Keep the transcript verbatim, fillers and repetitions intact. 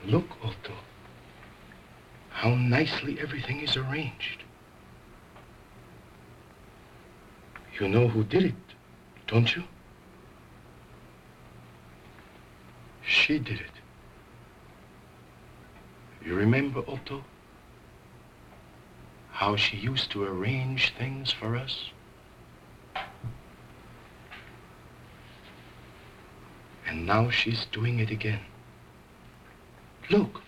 Look, Otto. How nicely everything is arranged. You know who did it, don't you? She did it. You remember, Otto? How she used to arrange things for us? And now she's doing it again. Look.